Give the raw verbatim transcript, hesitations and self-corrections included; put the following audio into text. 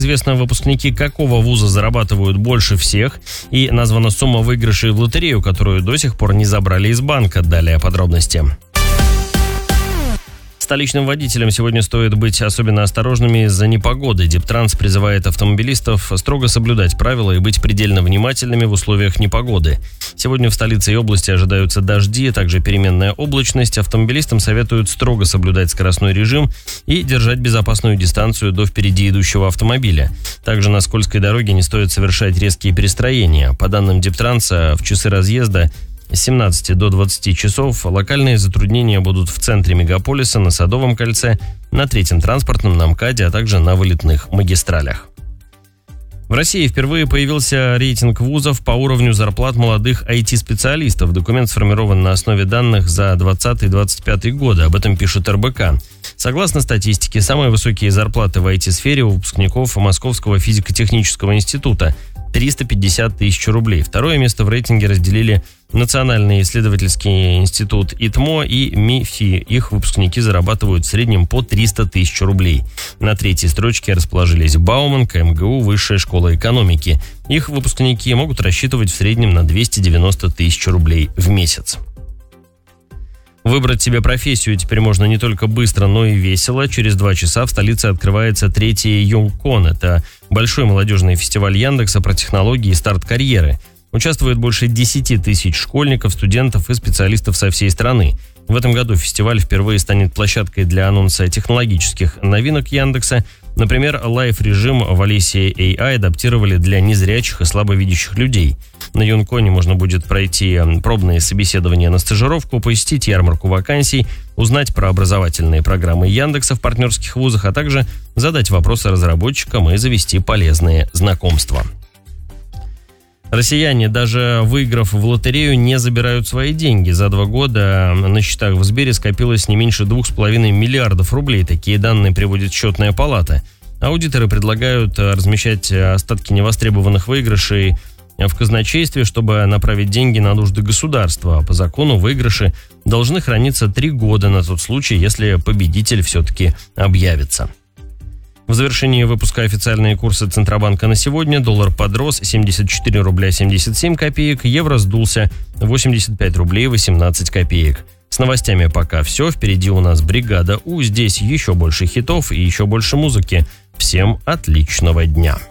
Известно, выпускники какого вуза зарабатывают больше всех, и названа сумма выигрышей в лотерею, которую до сих пор не забрали из банка. Далее подробности. Столичным водителям сегодня стоит быть особенно осторожными из-за непогоды. Дептранс призывает автомобилистов строго соблюдать правила и быть предельно внимательными в условиях непогоды. Сегодня в столице и области ожидаются дожди, а также переменная облачность. Автомобилистам советуют строго соблюдать скоростной режим и держать безопасную дистанцию до впереди идущего автомобиля. Также на скользкой дороге не стоит совершать резкие перестроения. По данным Дептранса, в часы разъезда с семнадцати до двадцати часов локальные затруднения будут в центре мегаполиса, на Садовом кольце, на Третьем транспортном, на МКАДе, а также на вылетных магистралях. В России впервые появился рейтинг вузов по уровню зарплат молодых ай ти-специалистов. Документ сформирован на основе данных за двадцатый — двадцать пятый годы. Об этом пишет эр бэ ка. Согласно статистике, самые высокие зарплаты в ай ти-сфере у выпускников Московского физико-технического института – триста пятьдесят тысяч рублей. Второе место в рейтинге разделили Национальный исследовательский институт ИТМО и МИФИ. Их выпускники зарабатывают в среднем по триста тысяч рублей. На третьей строчке расположились Бауманка, эм гэ у, Высшая школа экономики. Их выпускники могут рассчитывать в среднем на двести девяносто тысяч рублей в месяц. Выбрать себе профессию теперь можно не только быстро, но и весело. Через два часа в столице открывается третий Юнгкон. Это большой молодежный фестиваль Яндекса про технологии и старт карьеры. Участвует больше десяти тысяч школьников, студентов и специалистов со всей страны. В этом году фестиваль впервые станет площадкой для анонса технологических новинок Яндекса. Например, лайв-режим в Алисе эй ай адаптировали для незрячих и слабовидящих людей. На Юнконе можно будет пройти пробные собеседования на стажировку, посетить ярмарку вакансий, узнать про образовательные программы Яндекса в партнерских вузах, а также задать вопросы разработчикам и завести полезные знакомства. Россияне, даже выиграв в лотерею, не забирают свои деньги. За два года на счетах в Сбере скопилось не меньше двух с половиной миллиардов рублей. Такие данные приводит Счетная палата. Аудиторы предлагают размещать остатки невостребованных выигрышей в казначействе, чтобы направить деньги на нужды государства. По закону выигрыши должны храниться три года на тот случай, если победитель все-таки объявится. В завершении выпуска официальные курсы Центробанка на сегодня. Доллар подрос семьдесят четыре рубля семьдесят семь копеек, евро сдулся восемьдесят пять рублей восемнадцать копеек. С новостями пока все. Впереди у нас бригада У. Здесь еще больше хитов и еще больше музыки. Всем отличного дня.